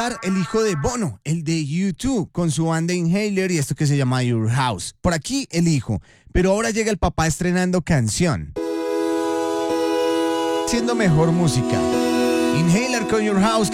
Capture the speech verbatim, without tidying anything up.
el hijo de Bono, el de U dos, con su banda Inhaler y esto que se llama Your House. Por aquí el hijo, pero ahora llega el papá estrenando canción, haciendo mejor música. Inhaler con Your House.